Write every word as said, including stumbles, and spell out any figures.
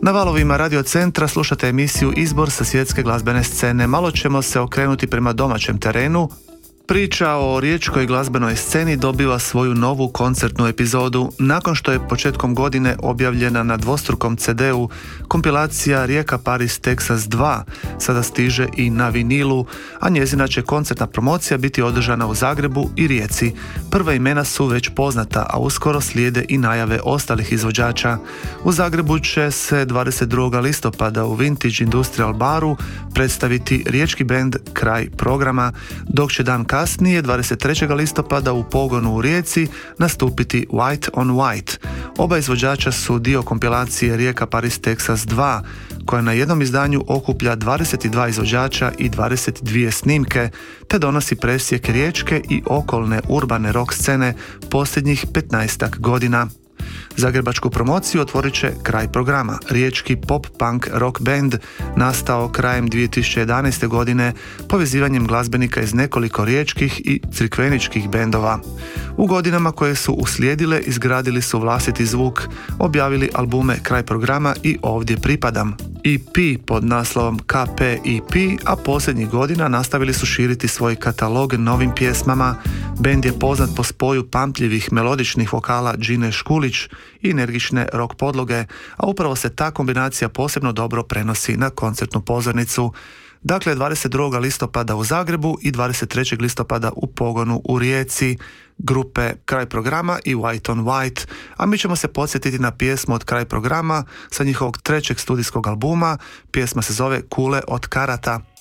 Na valovima Radio Centra slušate emisiju Izbor sa svjetske glazbene scene. Malo ćemo se okrenuti prema domaćem terenu. Priča o riječkoj glazbenoj sceni dobiva svoju novu koncertnu epizodu nakon što je početkom godine objavljena na dvostrukom ce de u kompilacija Rijeka Paris Texas dva, sada stiže i na vinilu, a njezina će koncertna promocija biti održana u Zagrebu i Rijeci. Prva imena su već poznata, a uskoro slijede i najave ostalih izvođača. U Zagrebu će se dvadeset drugog listopada u Vintage Industrial baru predstaviti riječki bend Kraj programa, dok će dan kasnije, dvadeset trećeg listopada u Pogonu u Rijeci, nastupiti White on White. Oba izvođača su dio kompilacije Rijeka Paris Texas dva, koja na jednom izdanju okuplja dvadeset dva izvođača i dvadeset dvije snimke, te donosi presjek riječke i okolne urbane rock scene posljednjih petnaestak godina. Zagrebačku promociju otvorit će Kraj programa, riječki pop-punk rock band nastao krajem dvije tisuće jedanaeste. godine povezivanjem glazbenika iz nekoliko riječkih i crikveničkih bendova. U godinama koje su uslijedile izgradili su vlastiti zvuk, objavili albume Kraj programa i Ovdje pripadam, e pe pod naslovom ka pe e pe, a posljednjih godina nastavili su širiti svoj katalog novim pjesmama. Bend je poznat po spoju pamtljivih melodičnih vokala Džine Škulić i energične rock podloge, a upravo se ta kombinacija posebno dobro prenosi na koncertnu pozornicu. Dakle, dvadeset drugog listopada u Zagrebu i dvadeset trećeg listopada u Pogonu u Rijeci, grupe Kraj programa i White on White, a mi ćemo se podsjetiti na pjesmu od Kraj programa sa njihovog trećeg studijskog albuma. Pjesma se zove Kule od karata.